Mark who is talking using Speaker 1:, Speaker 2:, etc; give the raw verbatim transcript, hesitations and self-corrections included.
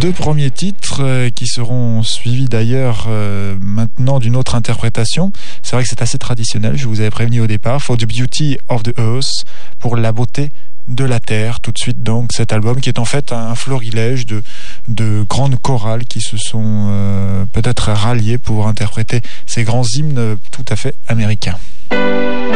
Speaker 1: deux premiers titres euh, qui seront suivis d'ailleurs euh, maintenant d'une autre interprétation. C'est vrai que c'est assez traditionnel, je vous avais prévenu au départ. For the Beauty of the Earth, pour la beauté de la terre. Tout de suite donc cet album qui est en fait un florilège de, de grandes chorales qui se sont euh, peut-être ralliées pour interpréter ces grands hymnes tout à fait américains.